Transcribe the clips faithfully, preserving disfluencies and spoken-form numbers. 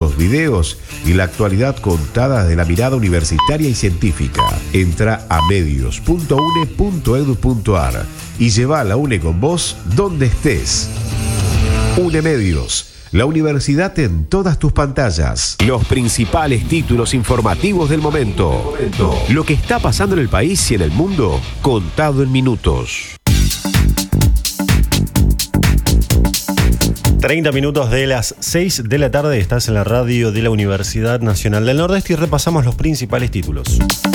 fotos, videos y la actualidad contada desde la mirada universitaria y científica. Entra a medios punto u n e punto e d u punto a r y lleva a la UNE con vos donde estés. UNE Medios, la universidad en todas tus pantallas. Los principales títulos informativos del momento. Lo que está pasando en el país y en el mundo, contado en minutos. treinta minutos de las seis de la tarde, estás en la radio de la Universidad Nacional del Nordeste y repasamos los principales títulos.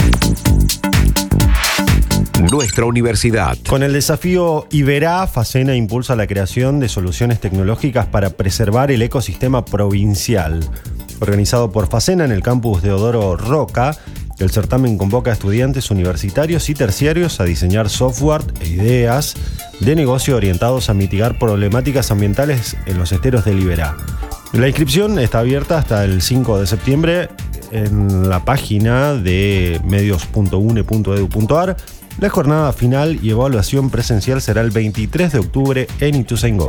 Nuestra universidad. Con el desafío Iberá, Facena impulsa la creación de soluciones tecnológicas para preservar el ecosistema provincial. Organizado por Facena en el campus Deodoro Roca, el certamen convoca a estudiantes universitarios y terciarios a diseñar software e ideas de negocio orientados a mitigar problemáticas ambientales en los esteros del Iberá. La inscripción está abierta hasta el cinco de septiembre en la página de medios punto u n e punto e d u punto a r. La jornada final y evaluación presencial será el veintitrés de octubre en Ituzaingó.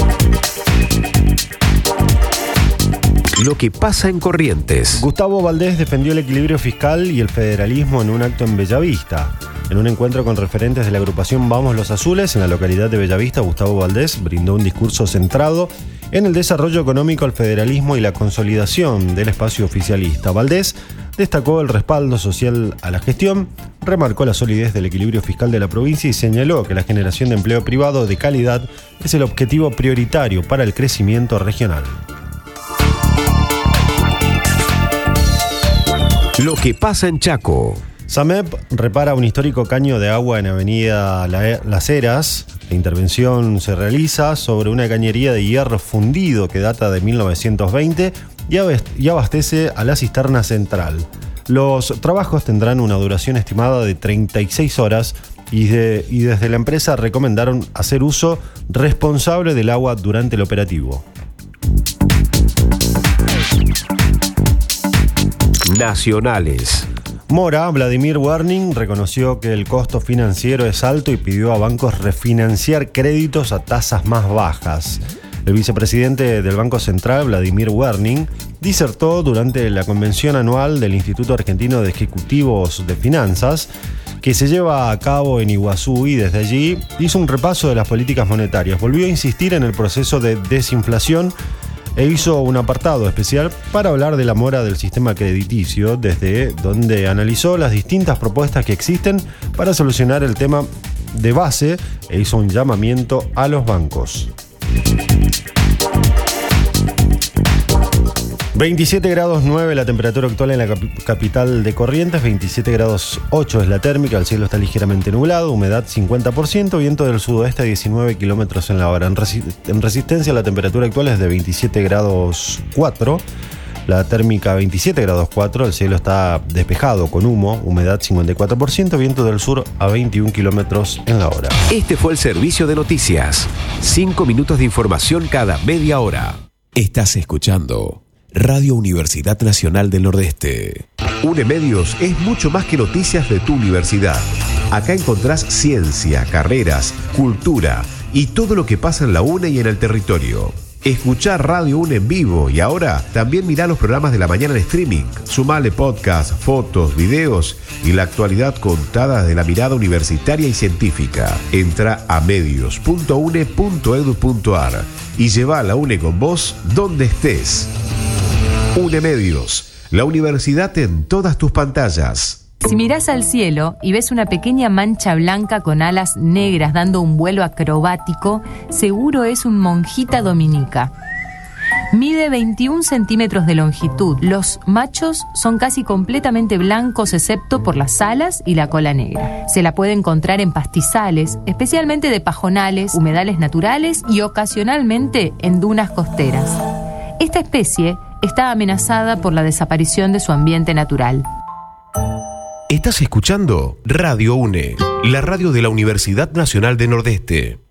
Lo que pasa en Corrientes. Gustavo Valdés defendió el equilibrio fiscal y el federalismo en un acto en Bellavista. En un encuentro con referentes de la agrupación Vamos los Azules, en la localidad de Bellavista, Gustavo Valdés brindó un discurso centrado en el desarrollo económico, el federalismo y la consolidación del espacio oficialista. Valdés destacó el respaldo social a la gestión, remarcó la solidez del equilibrio fiscal de la provincia y señaló que la generación de empleo privado de calidad es el objetivo prioritario para el crecimiento regional. Lo que pasa en Chaco. SAMEP repara un histórico caño de agua en Avenida Las Heras. La intervención se realiza sobre una cañería de hierro fundido que data de mil novecientos veinte y abastece a la cisterna central. Los trabajos tendrán una duración estimada de treinta y seis horas y, de, y desde la empresa recomendaron hacer uso responsable del agua durante el operativo. Nacionales. Mora, Vladimir Werning, reconoció que el costo financiero es alto y pidió a bancos refinanciar créditos a tasas más bajas. El vicepresidente del Banco Central, Vladimir Werning, disertó durante la convención anual del Instituto Argentino de Ejecutivos de Finanzas, que se lleva a cabo en Iguazú, y desde allí hizo un repaso de las políticas monetarias. Volvió a insistir en el proceso de desinflación e hizo un apartado especial para hablar de la mora del sistema crediticio, desde donde analizó las distintas propuestas que existen para solucionar el tema de base e hizo un llamamiento a los bancos. veintisiete grados nueve la temperatura actual en la cap- capital de Corrientes, veintisiete grados ocho es la térmica, el cielo está ligeramente nublado, humedad cincuenta por ciento, viento del sudoeste a diecinueve kilómetros en la hora. En, resi- en resistencia la temperatura actual es de veintisiete grados cuatro, la térmica veintisiete grados cuatro, el cielo está despejado con humo, humedad cincuenta y cuatro por ciento, viento del sur a veintiún kilómetros en la hora. Este fue el servicio de noticias. Cinco minutos de información cada media hora. Estás escuchando Radio Universidad Nacional del Nordeste. UNE Medios es mucho más que noticias de tu universidad. Acá encontrás ciencia, carreras, cultura y todo lo que pasa en la UNE y en el territorio. Escuchá Radio UNE en vivo y ahora también mirá los programas de la mañana en streaming. Sumale podcast, fotos, videos y la actualidad contada desde la mirada universitaria y científica. Entra a medios punto u n e punto e d u punto a r y lleva a la UNE con vos donde estés. UNE Medios, la universidad en todas tus pantallas. Si mirás al cielo y ves una pequeña mancha blanca con alas negras dando un vuelo acrobático, seguro es un monjita dominica. Mide veintiún centímetros de longitud. Los machos son casi completamente blancos excepto por las alas y la cola negra. Se la puede encontrar en pastizales, especialmente de pajonales, humedales naturales y ocasionalmente en dunas costeras. Esta especie está amenazada por la desaparición de su ambiente natural. Estás escuchando Radio UNE, la radio de la Universidad Nacional del Nordeste.